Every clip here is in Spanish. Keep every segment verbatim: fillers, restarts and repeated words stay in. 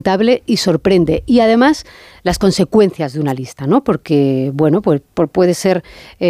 y sorprende. Y además las consecuencias de una lista, ¿no? Porque, bueno, pues puede ser...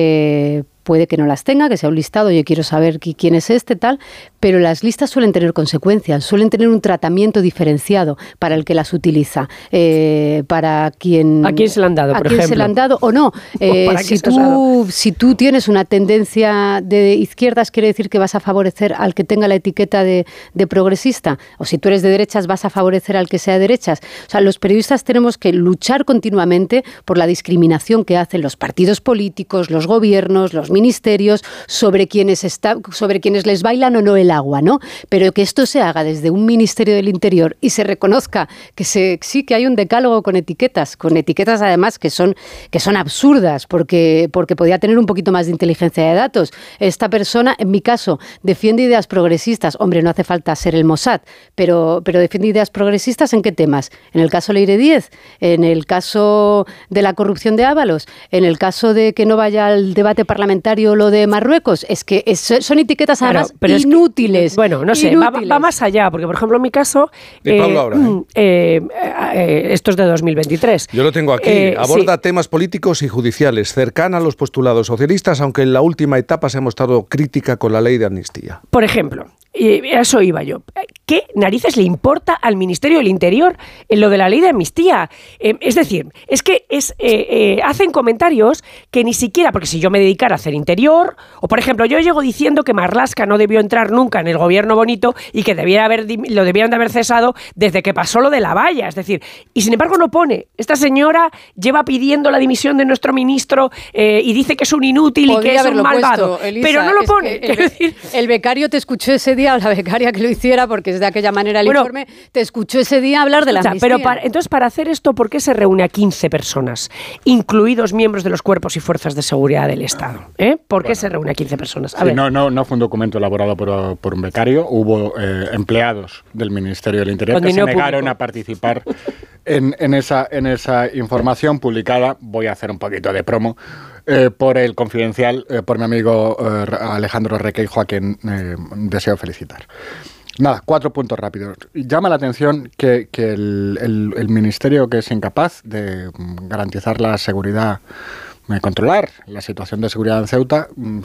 Eh, puede que no las tenga, que sea un listado, yo quiero saber quién es este, tal, pero las listas suelen tener consecuencias, suelen tener un tratamiento diferenciado para el que las utiliza, eh, para quien... ¿A quién se le han dado, por ejemplo? ¿A quién se le han dado o no? Eh, ¿O si, tú, si tú tienes una tendencia de izquierdas, quiere decir que vas a favorecer al que tenga la etiqueta de, de progresista, o si tú eres de derechas, vas a favorecer al que sea de derechas. O sea, los periodistas tenemos que luchar continuamente por la discriminación que hacen los partidos políticos, los gobiernos, los ministerios, sobre quienes está, sobre quienes les bailan o no el agua, ¿no? Pero que esto se haga desde un Ministerio del Interior y se reconozca que se, sí que hay un decálogo con etiquetas, con etiquetas además que son, que son absurdas, porque, porque podía tener un poquito más de inteligencia de datos. Esta persona, en mi caso, defiende ideas progresistas. Hombre, no hace falta ser el Mossad, pero, pero defiende ideas progresistas ¿en qué temas? En el caso Leire Díez, en el caso de la corrupción de Ábalos, en el caso de que no vaya al debate parlamentario lo de Marruecos, es que es, son etiquetas además claro, inútiles. Es que, bueno, no sé, va, va más allá, porque por ejemplo en mi caso, eh, Pablo ahora, ¿eh? Eh, eh, esto es de dos mil veintitrés. Yo lo tengo aquí, eh, aborda sí. temas políticos y judiciales, cercana a los postulados socialistas, aunque en la última etapa se ha mostrado crítica con la ley de amnistía. Por ejemplo, y eso iba yo. ¿Qué narices le importa al Ministerio del Interior en lo de la ley de amnistía? Eh, es decir, es que es, eh, eh, hacen comentarios que ni siquiera, porque si yo me dedicara a hacer interior, o por ejemplo, yo llego diciendo que Marlaska no debió entrar nunca en el gobierno bonito y que debiera haber, lo debieran de haber cesado desde que pasó lo de la valla, es decir, y sin embargo no pone. Esta señora lleva pidiendo la dimisión de nuestro ministro eh, y dice que es un inútil Podría y que es un malvado, puesto, Elisa, pero no lo pone. El, decir, el becario te escuchó ese día, o la becaria que lo hiciera, porque es de aquella manera el bueno, informe, te escuchó ese día hablar de la amnistía. Pero para, entonces, para hacer esto, ¿por qué se reúne a quince personas, incluidos miembros de los cuerpos y fuerzas de seguridad del Estado? ¿Eh? ¿Por qué bueno, se reúne a quince personas? A sí, ver. No, no, no fue un documento elaborado por, por un becario, hubo eh, empleados del Ministerio del Interior Con que se negaron público. a participar en, en, esa, en esa información publicada. Voy a hacer un poquito de promo. Eh, por el Confidencial, eh, por mi amigo eh, Alejandro Requeijo, a quien eh, deseo felicitar. Nada, cuatro puntos rápidos. Llama la atención que, que el, el, el ministerio, que es incapaz de garantizar la seguridad, de controlar la situación de seguridad en Ceuta,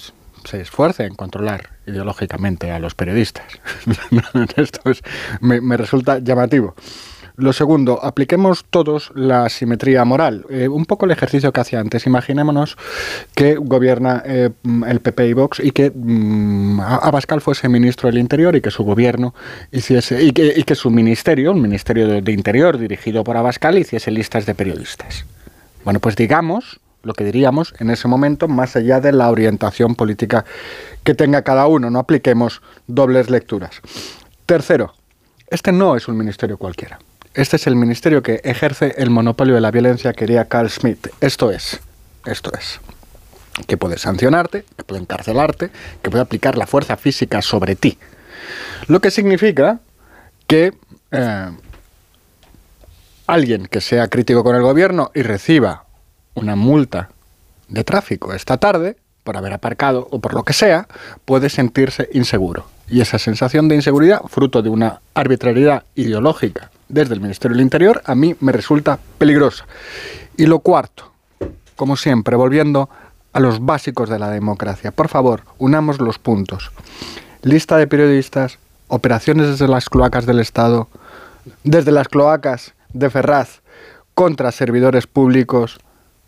se esfuerce en controlar ideológicamente a los periodistas. Esto es, me, me resulta llamativo. Lo segundo, apliquemos todos la simetría moral. Eh, un poco el ejercicio que hacía antes. Imaginémonos que gobierna eh, el P P y Vox y que mm, Abascal fuese ministro del Interior y que su gobierno hiciese, y que, y que su ministerio, un ministerio de, de Interior dirigido por Abascal, hiciese listas de periodistas. Bueno, pues digamos lo que diríamos en ese momento, más allá de la orientación política que tenga cada uno. No apliquemos dobles lecturas. Tercero, este no es un ministerio cualquiera. Este es el ministerio que ejerce el monopolio de la violencia que quería Carl Schmitt. Esto es, esto es, que puede sancionarte, que puede encarcelarte, que puede aplicar la fuerza física sobre ti. Lo que significa que eh, alguien que sea crítico con el gobierno y reciba una multa de tráfico esta tarde, por haber aparcado o por lo que sea, puede sentirse inseguro. Y esa sensación de inseguridad, fruto de una arbitrariedad ideológica desde el Ministerio del Interior, a mí me resulta peligrosa. Y lo cuarto, como siempre, volviendo a los básicos de la democracia, por favor, unamos los puntos. Lista de periodistas, operaciones desde las cloacas del Estado, desde las cloacas de Ferraz contra servidores públicos,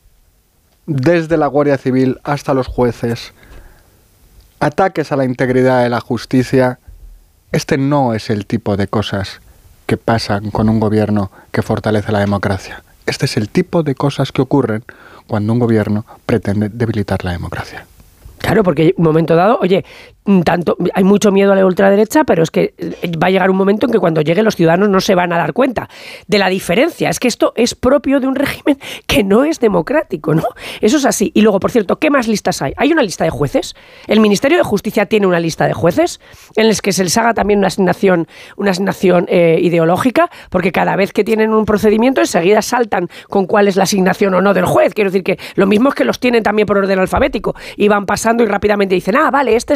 desde la Guardia Civil hasta los jueces, ataques a la integridad de la justicia. Este no es el tipo de cosas que pasan con un gobierno que fortalece la democracia. Este es el tipo de cosas que ocurren cuando un gobierno pretende debilitar la democracia. Claro, porque en un momento dado, oye, tanto hay mucho miedo a la ultraderecha, pero es que va a llegar un momento en que cuando lleguen los ciudadanos no se van a dar cuenta de la diferencia. Es que esto es propio de un régimen que no es democrático, ¿no? Eso es así. Y luego, por cierto, ¿qué más listas hay? ¿Hay una lista de jueces? ¿El Ministerio de Justicia tiene una lista de jueces en las que se les haga también una asignación, una asignación eh, ideológica? Porque cada vez que tienen un procedimiento, enseguida saltan con cuál es la asignación o no del juez. Quiero decir que lo mismo es que los tienen también por orden alfabético y van pasando y rápidamente dicen, ah, vale, este es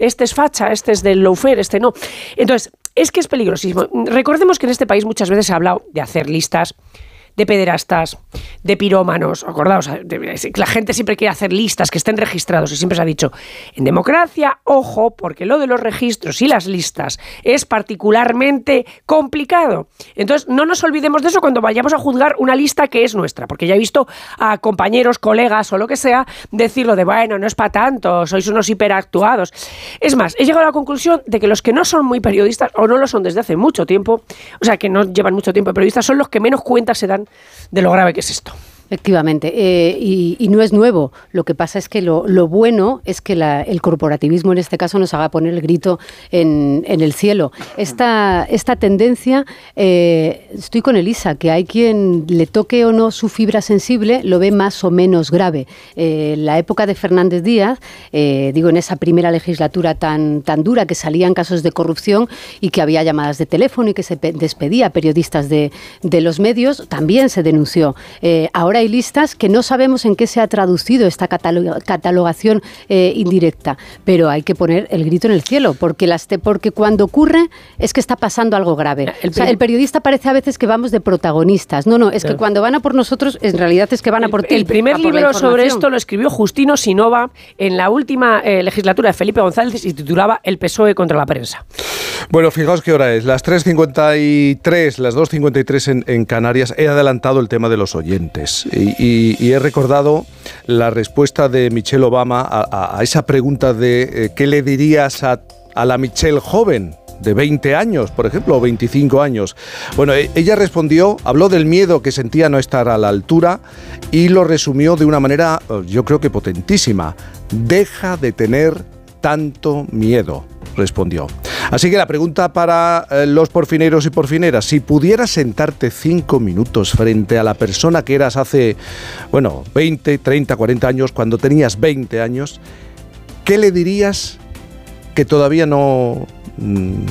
este es facha, este es del lawfare, este no. Entonces, es que es peligrosísimo. Recordemos que en este país muchas veces se ha hablado de hacer listas de pederastas, de pirómanos, acordaos, la gente siempre quiere hacer listas que estén registrados y siempre se ha dicho, en democracia, ojo, porque lo de los registros y las listas es particularmente complicado. Entonces, no nos olvidemos de eso cuando vayamos a juzgar una lista que es nuestra, porque ya he visto a compañeros, colegas o lo que sea decirlo de, bueno, no es para tanto, sois unos hiperactuados. Es más, he llegado a la conclusión de que los que no son muy periodistas, o no lo son desde hace mucho tiempo, o sea, que no llevan mucho tiempo de periodistas, son los que menos cuenta se dan de lo grave que es esto. Efectivamente, eh, y, y no es nuevo. Lo que pasa es que lo, lo bueno es que la, el corporativismo en este caso nos haga poner el grito en, en el cielo. Esta, esta tendencia, eh, estoy con Elisa, que hay quien le toque o no su fibra sensible, lo ve más o menos grave. Eh, la época de Fernández Díaz, eh, digo en esa primera legislatura tan, tan dura que salían casos de corrupción y que había llamadas de teléfono y que se despedía a periodistas de, de los medios, también se denunció. Eh, ahora hay listas que no sabemos en qué se ha traducido esta catalog- catalogación eh, indirecta, pero hay que poner el grito en el cielo, porque, las te- porque cuando ocurre es que está pasando algo grave. El, o sea, el periodista parece a veces que vamos de protagonistas. No, no, es que cuando van a por nosotros, en realidad es que van a por ti. El primer por libro sobre esto lo escribió Justino Sinova en la última eh, legislatura de Felipe González y titulaba El P S O E contra la prensa. Bueno, fijaos qué hora es, las tres cincuenta y tres, las dos cincuenta y tres en, en Canarias. He adelantado el tema de los oyentes y, y, y he recordado la respuesta de Michelle Obama a, a, a esa pregunta de eh, ¿qué le dirías a, a la Michelle joven? De veinte años, por ejemplo, o veinticinco años. Bueno, ella respondió, habló del miedo que sentía no estar a la altura y lo resumió de una manera, yo creo que potentísima. Deja de tener tanto miedo, respondió. Así que la pregunta para eh, los porfineros y porfineras, si pudieras sentarte cinco minutos frente a la persona que eras hace, bueno, veinte, treinta, cuarenta años, cuando tenías veinte años, ¿qué le dirías que todavía no, mm, eh,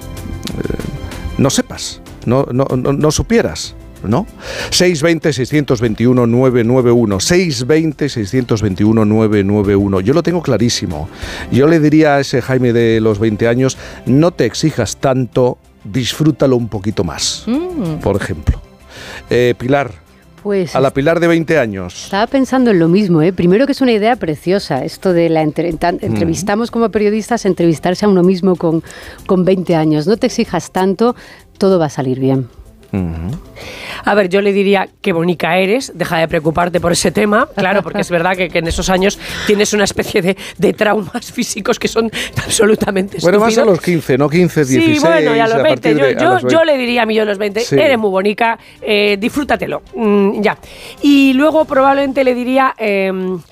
no sepas, no, no, no, no supieras? ¿No? seis veinte, seiscientos veintiuno, nueve nueve uno, seis veinte, seiscientos veintiuno, nueve nueve uno. Yo lo tengo clarísimo. Yo le diría a ese Jaime de los veinte años, no te exijas tanto, disfrútalo un poquito más, mm. por ejemplo. Eh, Pilar, pues a la Pilar de veinte años. Estaba pensando en lo mismo, ¿eh? Primero que es una idea preciosa, esto de la entre, tan, entrevistamos mm. como periodistas, entrevistarse a uno mismo con, con veinte años. No te exijas tanto, todo va a salir bien. Uh-huh. A ver, yo le diría qué bonita eres, deja de preocuparte por ese tema, claro, porque es verdad que, que en esos años tienes una especie de, de traumas físicos que son absolutamente bueno, estúpidos. Bueno, más a los quince, ¿no? quince, dieciséis. Sí, bueno, y a los veinte. Yo, de, yo, los veinte. yo le diría a mí yo a los veinte, sí. Eres muy bonita, eh, disfrútatelo, mm, ya. Y luego probablemente le diría, eh,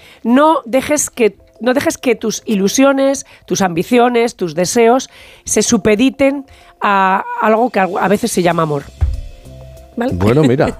no dejes que No dejes que tus ilusiones, tus ambiciones, tus deseos se supediten a algo que a veces se llama amor. ¿Vale? Bueno, mira.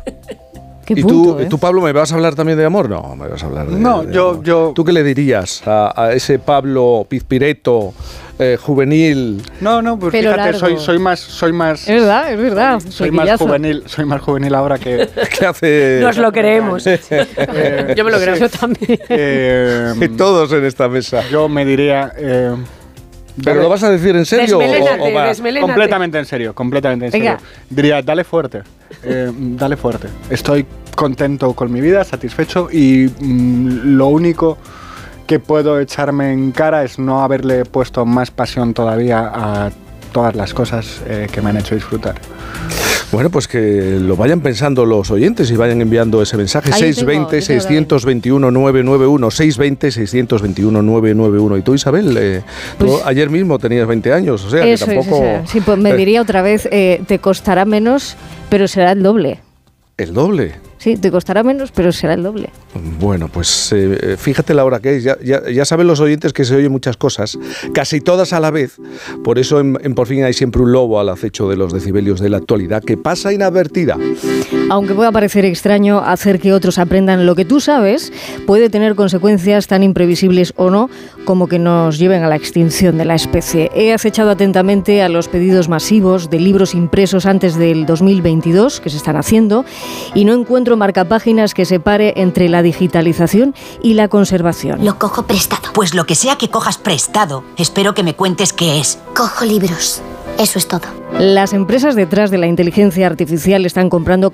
¿Y punto, tú, eh? tú, Pablo, me vas a hablar también de amor? No, me vas a hablar de No, de yo, amor. yo... ¿Tú qué le dirías a, a ese Pablo pizpireto, eh, juvenil? No, no, pues Pelo fíjate, largo. soy, soy más... Soy más es verdad, es verdad. Soy, soy más juvenil, soy más juvenil ahora que... ¿Qué hace? Nos lo creemos. eh, Yo me lo creo. Yo también. Eh, todos en esta mesa. Yo me diría... Eh, ¿Pero lo vas a decir en serio? Desmelénate, o, o va? desmelénate. Completamente en serio, completamente en serio. Venga. Diría, dale fuerte, eh, dale fuerte. Estoy contento con mi vida, satisfecho y mm, lo único que puedo echarme en cara es no haberle puesto más pasión todavía a todas las cosas eh, que me han hecho disfrutar. Bueno, pues que lo vayan pensando los oyentes y vayan enviando ese mensaje. Ahí seis veinte, seiscientos veintiuno, nueve nueve uno, seis veinte, seiscientos veintiuno, nueve nueve uno. Y tú, Isabel, eh, pues, tú ayer mismo tenías veinte años, o sea eso que tampoco... Es, eso. Sí, pues me diría otra vez, eh, te costará menos, pero será el doble. ¿El doble? Sí, te costará menos, pero será el doble. Bueno, pues eh, fíjate la hora que es. Ya, ya, ya saben los oyentes que se oyen muchas cosas, casi todas a la vez. Por eso en, en Por fin hay siempre un lobo al acecho de los decibelios de la actualidad que pasa inadvertida. Aunque pueda parecer extraño, hacer que otros aprendan lo que tú sabes puede tener consecuencias tan imprevisibles o no como que nos lleven a la extinción de la especie. He acechado atentamente a los pedidos masivos de libros impresos antes del dos mil veintidós que se están haciendo y no encuentro marcapáginas que separe entre la digitalización y la conservación. Lo cojo prestado. Pues lo que sea que cojas prestado, espero que me cuentes qué es. Cojo libros. Eso es todo. Las empresas detrás de la inteligencia artificial están comprando